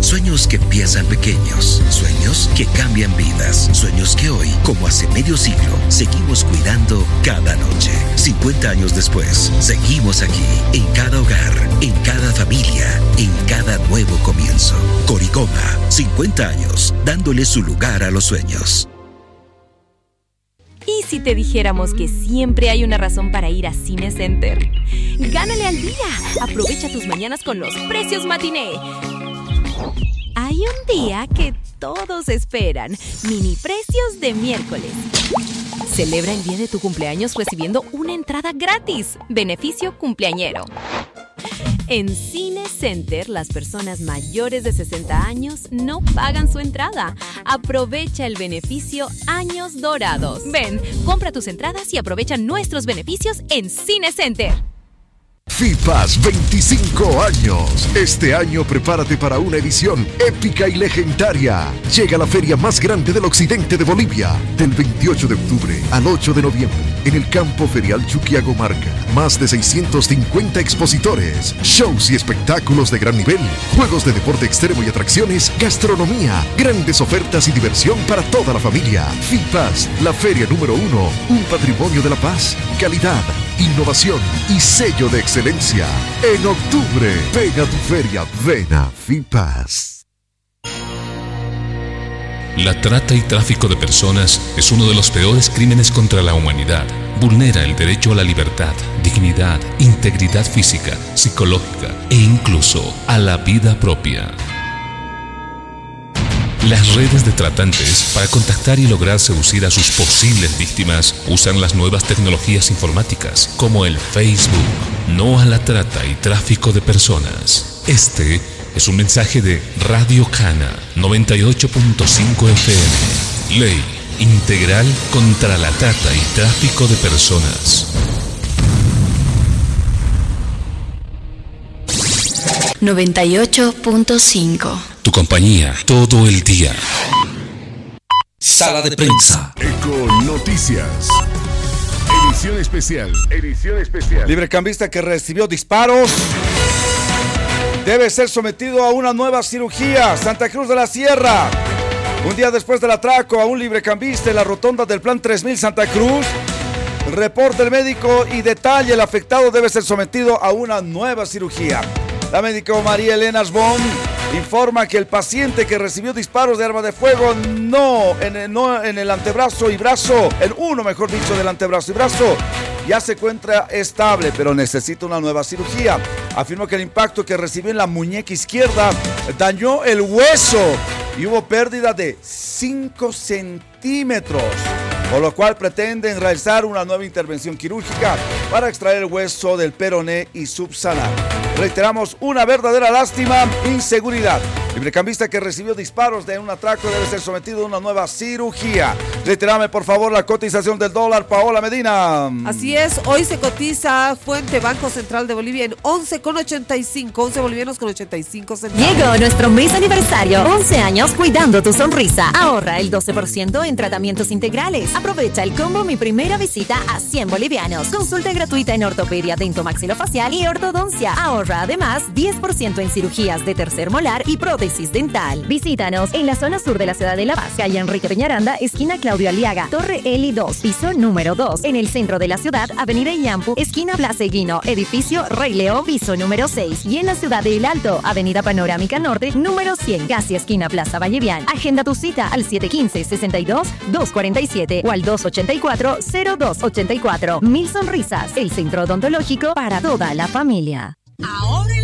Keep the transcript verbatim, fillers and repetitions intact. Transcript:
Sueños que empiezan pequeños, sueños que cambian vidas, sueños que hoy, como hace medio siglo, seguimos cuidando cada noche. cincuenta años después, seguimos aquí, en cada hogar, en cada familia, en cada nuevo comienzo. Coricoma, cincuenta años, dándole su lugar a los sueños. ¿Y si te dijéramos que siempre hay una razón para ir a Cine Center? ¡Gánale al día! Aprovecha tus mañanas con los precios matiné. Hay un día que todos esperan. Mini precios de miércoles. Celebra el día de tu cumpleaños recibiendo una entrada gratis. Beneficio cumpleañero. En Cine Center, las personas mayores de sesenta años no pagan su entrada. Aprovecha el beneficio Años Dorados. Ven, compra tus entradas y aprovecha nuestros beneficios en Cine Center. FIPAS veinticinco años. Este año prepárate para una edición épica y legendaria. Llega la feria más grande del occidente de Bolivia, del veintiocho de octubre al ocho de noviembre, en el campo ferial Chuquiagomarca. Más de seiscientos cincuenta expositores, shows y espectáculos de gran nivel, juegos de deporte extremo y atracciones, gastronomía, grandes ofertas y diversión para toda la familia. FIPAS, la feria número uno, un patrimonio de la paz, calidad, innovación y sello de excelencia. En octubre, ven a tu feria, ven a FIPAS. La trata y tráfico de personas es uno de los peores crímenes contra la humanidad. Vulnera el derecho a la libertad, dignidad, integridad física, psicológica e incluso a la vida propia. Las redes de tratantes, para contactar y lograr seducir a sus posibles víctimas, usan las nuevas tecnologías informáticas, como el Facebook. No a la trata y tráfico de personas. Este es un mensaje de Radio Cana noventa y ocho punto cinco F M. Ley integral contra la trata y tráfico de personas. noventa y ocho punto cinco. Tu compañía todo el día. Sala de prensa. Eco Noticias. Edición especial. Edición especial. Librecambista que recibió disparos debe ser sometido a una nueva cirugía. Santa Cruz de la Sierra. Un día después del atraco a un librecambista en la rotonda del Plan tres mil Santa Cruz, reporta el médico y detalla: el afectado debe ser sometido a una nueva cirugía. La médico María Elena Asbón informa que el paciente que recibió disparos de arma de fuego no en, el, no en el antebrazo y brazo, en uno mejor dicho del antebrazo y brazo, ya se encuentra estable, pero necesita una nueva cirugía. Afirmó que el impacto que recibió en la muñeca izquierda dañó el hueso y hubo pérdida de cinco centímetros, por lo cual pretenden realizar una nueva intervención quirúrgica para extraer el hueso del peroné y subsanar. Reiteramos, una verdadera lástima, inseguridad. Librecambista que recibió disparos de un atraco debe ser sometido a una nueva cirugía. Reiterame, por favor, la cotización del dólar, Paola Medina. Así es, hoy se cotiza Fuente Banco Central de Bolivia en once con ochenta y cinco, once bolivianos con ochenta y cinco centavos. Llegó nuestro mes aniversario, once años cuidando tu sonrisa. Ahorra el doce por ciento en tratamientos integrales. Aprovecha el combo Mi Primera Visita a cien bolivianos. Consulta gratuita en ortopedia, dentomaxilofacial y ortodoncia. Ahorra además diez por ciento en cirugías de tercer molar y prótesis dental. Visítanos en la zona sur de la ciudad de La Paz, calle Enrique Peñaranda, esquina Claudio Aliaga, Torre Eli dos, piso número dos. En el centro de la ciudad, avenida Iñampu, esquina Plaza Eguino, edificio Rey León, piso número seis. Y en la ciudad de El Alto, avenida Panorámica Norte, número cien, casi esquina Plaza Vallevian. Agenda tu cita al siete uno cinco, seis dos, dos cuatro siete o al dos ocho cuatro, cero dos ocho cuatro. Mil Sonrisas, el centro odontológico para toda la familia. Ahora